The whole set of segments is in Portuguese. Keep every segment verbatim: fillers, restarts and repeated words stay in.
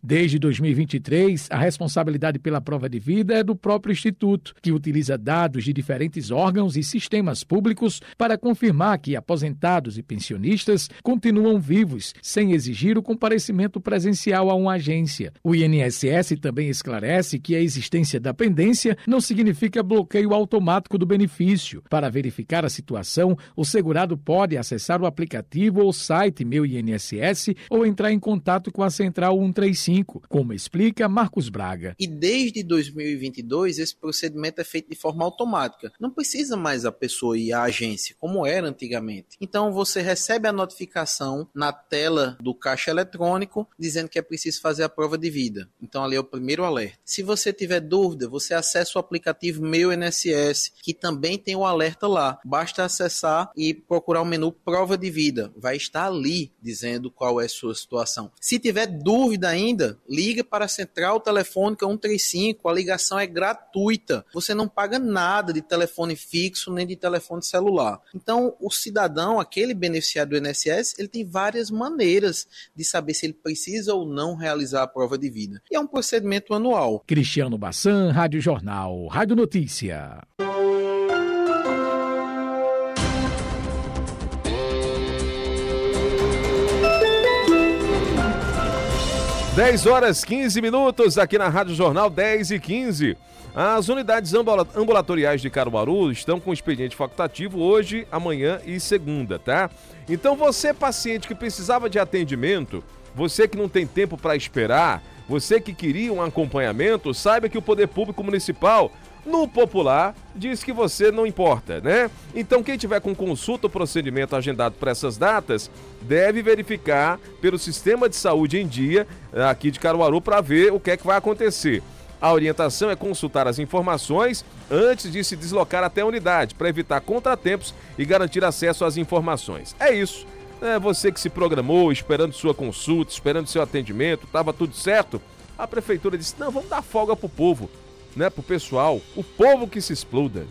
Desde dois mil e vinte e três, a responsabilidade pela prova de vida é do próprio Instituto, que utiliza dados de diferentes órgãos e sistemas públicos para confirmar que aposentados e pensionistas continuam vivos, sem exigir o comparecimento presencial a uma agência. O I N S S também esclarece que a existência da pendência não significa bloqueio automático do benefício. Para verificar a situação, o segurado pode acessar o aplicativo ou site Meu I N S S ou entrar em contato com a Central cento e trinta e cinco, como explica Marcos Braga. E desde dois mil e vinte e dois, esse procedimento é feito de forma automática. Não precisa mais a pessoa ir à agência, como era antigamente. Então, você recebe a notificação na tela do caixa eletrônico, dizendo que é preciso fazer a prova de vida. Então, ali é o primeiro alerta. Se você tiver dúvida, você acessa o aplicativo Meu I N S S, que também tem o alerta lá. Basta acessar e procurar o menu Prova de Vida. Vai estar ali dizendo qual é a sua situação. Se tiver dúvida ainda, liga para a Central Telefônica cento e trinta e cinco. A ligação é gratuita. Você não paga nada de telefone fixo nem de telefone celular. Então, o cidadão, aquele beneficiário do I N S S, ele tem várias maneiras de saber se ele precisa ou não realizar a prova de vida. E é um procedimento anual. Cristiano Bassan, Rádio Jornal, Rádio Notícia. dez horas quinze minutos aqui na Rádio Jornal, dez e quinze. As unidades ambulatoriais de Caruaru estão com expediente facultativo hoje, amanhã e segunda, tá? Então você, paciente que precisava de atendimento, você que não tem tempo para esperar, você que queria um acompanhamento, saiba que o Poder Público Municipal, no popular, diz que você não importa, né? Então quem tiver com consulta ou procedimento agendado para essas datas, deve verificar pelo Sistema de Saúde em Dia, aqui de Caruaru, para ver o que é que vai acontecer. A orientação é consultar as informações antes de se deslocar até a unidade, para evitar contratempos e garantir acesso às informações. É isso. É você que se programou, esperando sua consulta, esperando seu atendimento, estava tudo certo. A prefeitura disse, não, vamos dar folga pro povo, né, pro pessoal, o povo que se exploda.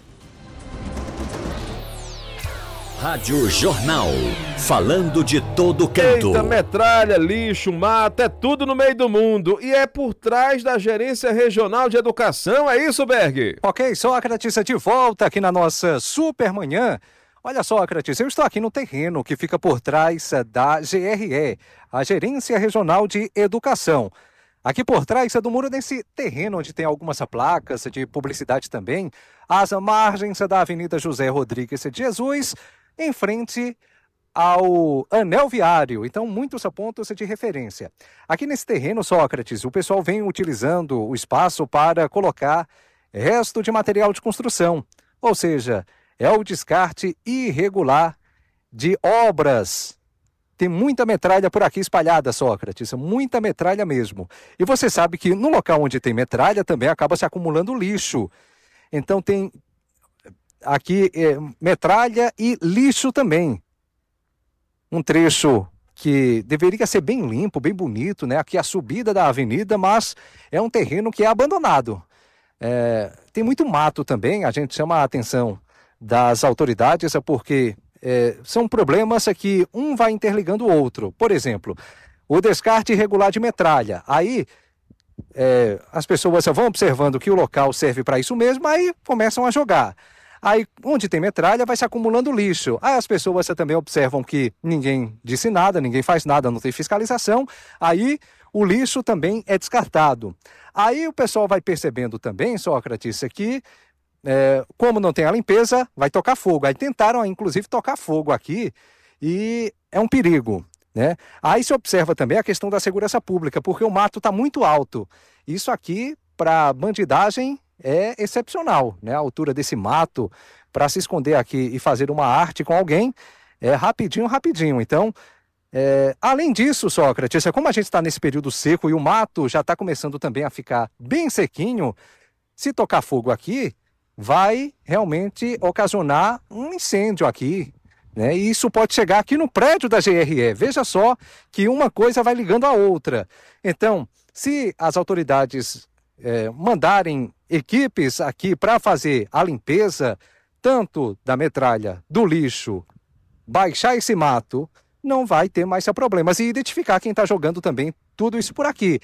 Rádio Jornal, falando de todo canto. Eita, metralha, lixo, mato, é tudo no meio do mundo. E é por trás da Gerência Regional de Educação, é isso, Berg? Ok, Sócrates, de volta aqui na nossa super manhã. Olha, Sócrates, eu estou aqui no terreno que fica por trás da G R E, a Gerência Regional de Educação. Aqui por trás do muro desse terreno onde tem algumas placas de publicidade também, às margens da Avenida José Rodrigues de Jesus, em frente ao anel viário. Então, muitos pontos de referência. Aqui nesse terreno, Sócrates, o pessoal vem utilizando o espaço para colocar resto de material de construção. Ou seja, é o descarte irregular de obras. Tem muita metralha por aqui espalhada, Sócrates, muita metralha mesmo. E você sabe que no local onde tem metralha também acaba se acumulando lixo. Então tem aqui é, metralha e lixo também. Um trecho que deveria ser bem limpo, bem bonito, né? Aqui a subida da avenida, mas é um terreno que é abandonado. É, tem muito mato também, a gente chama a atenção das autoridades, porque é, são problemas que um vai interligando o outro. Por exemplo, o descarte irregular de metralha. Aí é, as pessoas vão observando que o local serve para isso mesmo, aí começam a jogar. Aí, onde tem metralha, vai se acumulando lixo. Aí as pessoas também observam que ninguém disse nada, ninguém faz nada, não tem fiscalização. Aí o lixo também é descartado. Aí o pessoal vai percebendo também, Sócrates, que é, como não tem a limpeza, vai tocar fogo. Aí tentaram, inclusive, tocar fogo aqui e é um perigo, né? Aí se observa também a questão da segurança pública, porque o mato está muito alto. Isso aqui, para bandidagem, é excepcional, né? A altura desse mato, para se esconder aqui e fazer uma arte com alguém, é rapidinho, rapidinho. Então, é, além disso, Sócrates, como a gente está nesse período seco e o mato já está começando também a ficar bem sequinho, se tocar fogo aqui, vai realmente ocasionar um incêndio aqui, né? E isso pode chegar aqui no prédio da G R E. Veja só que uma coisa vai ligando a outra. Então, se as autoridades é, mandarem equipes aqui para fazer a limpeza, tanto da metralha, do lixo, baixar esse mato, não vai ter mais problemas. E identificar quem está jogando também tudo isso por aqui.